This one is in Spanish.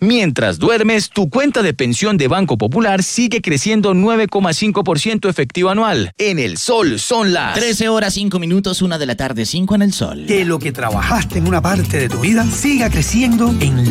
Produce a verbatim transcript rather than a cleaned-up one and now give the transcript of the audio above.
Mientras duermes, tu cuenta de pensión de Banco Popular sigue creciendo nueve coma cinco por ciento efectivo anual. En El Sol son las trece horas cinco minutos, una de la tarde, cinco en El Sol. Que lo que trabajaste en una parte de tu vida siga creciendo en